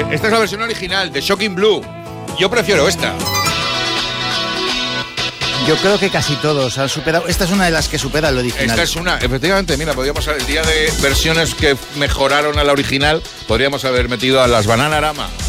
Esta es la versión original de Shocking Blue. Yo prefiero esta. Yo creo que casi todos han superado. Esta es una de las que supera el original. Esta es una, efectivamente, mira, el día de versiones que mejoraron a la original, podríamos haber metido a las Bananarama.